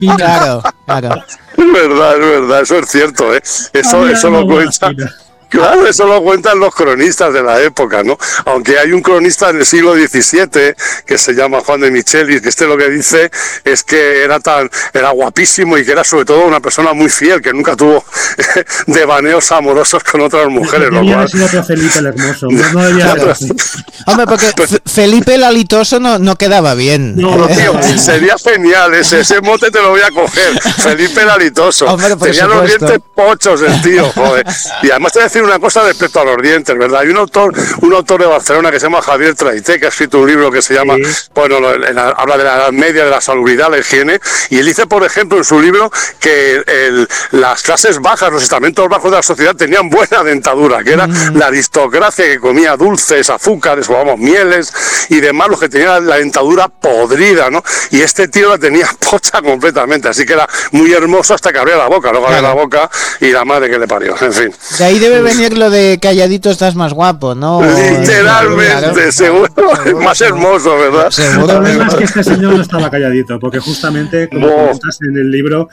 Claro, claro. Es verdad, eso es cierto, ¿eh? Eso lo cuenta. Claro, eso lo cuentan los cronistas de la época, ¿no? Aunque hay un cronista del siglo XVII que se llama Juan de Michelis, que lo que dice es que era guapísimo y que era sobre todo una persona muy fiel, que nunca tuvo devaneos amorosos con otras mujeres. Debía haber sido otro Felipe el Hermoso. No debía haber sido. Hombre, porque Felipe el Alitoso no quedaba bien. No, tío, sería genial ese mote te lo voy a coger. Felipe el Alitoso. Hombre, tenía los dientes pochos el tío, joder. Y además te voy a decir una cosa respecto a los dientes, ¿verdad? Hay un autor de Barcelona que se llama Javier Traité, que ha escrito un libro que se llama, bueno, habla de la Edad Media, de la salubridad, la higiene, y él dice, por ejemplo, en su libro que las clases bajas, los estamentos bajos de la sociedad tenían buena dentadura, que era la aristocracia que comía dulces, azúcares, o vamos, mieles y demás, los que tenían la dentadura podrida, ¿no? Y este tío la tenía pocha completamente, así que era muy hermoso hasta que abría la boca, luego abría la boca y la madre que le parió, en fin. De ahí debe venir lo de calladito estás más guapo, ¿no? Literalmente, claro, seguro, es más hermoso, ¿verdad? El problema es que este señor no estaba calladito, porque justamente, como comentas en el libro,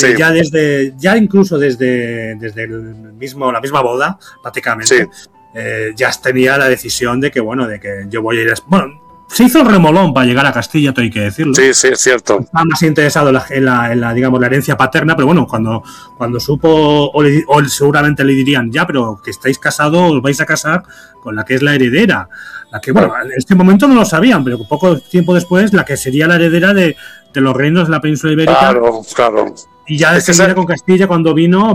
ya incluso desde la misma boda, prácticamente, ya tenía la decisión de que yo voy a ir... Se hizo el remolón para llegar a Castilla, todo hay que decirlo. Sí, es cierto. Estaba más interesado en la digamos, la herencia paterna, pero bueno, cuando supo, o seguramente le dirían, ya, pero que estáis casados, os vais a casar con la que es la heredera. La que, bueno, en este momento no lo sabían, pero poco tiempo después, la que sería la heredera de los reinos de la península ibérica. Claro. Y ya enseguida con Castilla, cuando vino,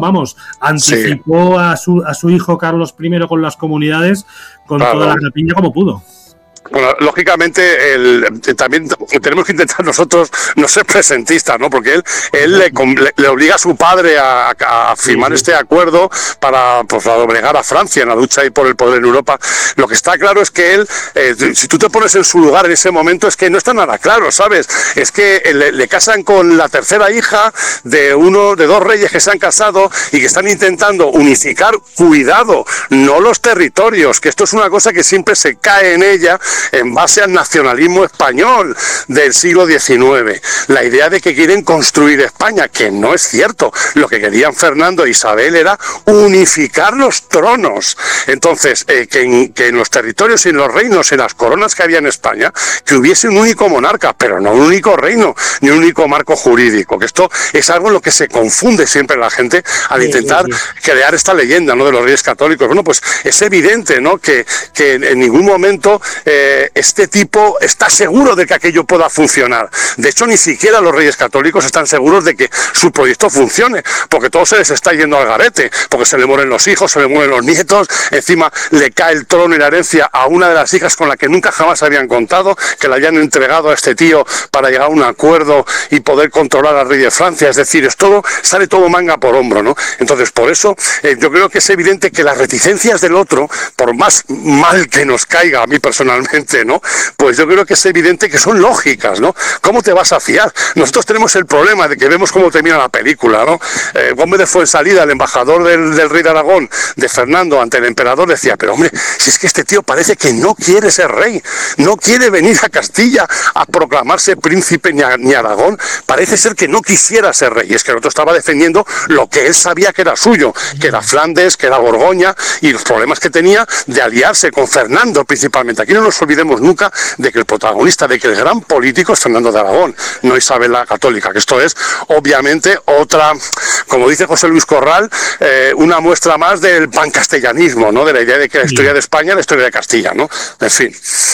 anticipó a su hijo Carlos I con las comunidades, con toda la rapiña como pudo. Bueno, lógicamente también tenemos que intentar nosotros no ser presentistas, ¿no? Porque él le obliga a su padre a firmar este acuerdo para doblegar a Francia en la lucha ahí por el poder en Europa. Lo que está claro es que él, si tú te pones en su lugar en ese momento, es que no está nada claro, ¿sabes? Es que le casan con la tercera hija de dos reyes que se han casado y que están intentando unificar, cuidado, no los territorios, que esto es una cosa que siempre se cae en ella en base al nacionalismo español del siglo XIX. La idea de que quieren construir España, que no es cierto. Lo que querían Fernando e Isabel era unificar los tronos. Entonces, que en los territorios y en los reinos, en las coronas que había en España, que hubiese un único monarca, pero no un único reino, ni un único marco jurídico. Que esto es algo en lo que se confunde siempre la gente al intentar crear esta leyenda, ¿no?, de los reyes católicos. Bueno, pues es evidente, ¿no?, que en ningún momento este tipo está seguro de que aquello pueda funcionar. De hecho, ni siquiera los reyes católicos están seguros de que su proyecto funcione, porque todo se les está yendo al garete, porque se le mueren los hijos, se le mueren los nietos, encima le cae el trono y la herencia a una de las hijas con la que nunca jamás habían contado, que la habían entregado a este tío para llegar a un acuerdo y poder controlar al rey de Francia. Es decir, sale todo manga por hombro, ¿no? Entonces, por eso, yo creo que es evidente que las reticencias del otro, por más mal que nos caiga a mí personalmente, ¿no?, pues yo creo que es evidente que son lógicas, ¿no? ¿Cómo te vas a fiar? Nosotros tenemos el problema de que vemos cómo termina la película, ¿no? Gómez de Fuensalida, el embajador del rey de Aragón, de Fernando, ante el emperador, decía, pero hombre, si es que este tío parece que no quiere ser rey, no quiere venir a Castilla a proclamarse príncipe ni Aragón, parece ser que no quisiera ser rey. Y es que el otro estaba defendiendo lo que él sabía que era suyo, que era Flandes, que era Borgoña, y los problemas que tenía de aliarse con Fernando principalmente. Aquí no nos olvidemos nunca de que el protagonista, de que el gran político es Fernando de Aragón, no Isabel la Católica, que esto es obviamente otra, como dice José Luis Corral, una muestra más del pancastellanismo, ¿no?, de la idea de que la historia de España es la historia de Castilla, ¿no? En fin.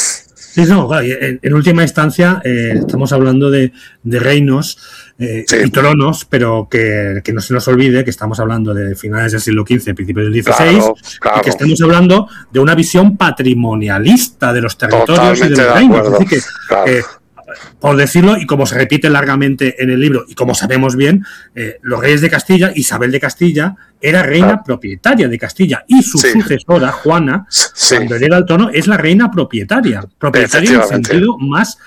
Sí, no, en última instancia estamos hablando de reinos y tronos, pero que no se nos olvide que estamos hablando de finales del siglo XV, principios del XVI, y que estamos hablando de una visión patrimonialista de los territorios y de los reinos. Así que, por decirlo, y como se repite largamente en el libro, y como sabemos bien, los reyes de Castilla, Isabel de Castilla, era reina propietaria de Castilla, y su sucesora, Juana, cuando hereda el trono, es la reina propietaria en el sentido más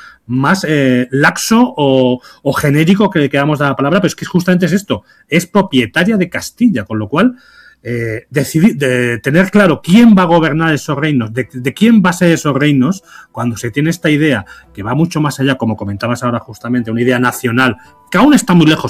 laxo o genérico que le queramos dar a la palabra, pero es que justamente es esto, es propietaria de Castilla, con lo cual de tener claro quién va a gobernar esos reinos, de quién va a ser esos reinos, cuando se tiene esta idea que va mucho más allá, como comentabas ahora justamente, una idea nacional, que aún está muy lejos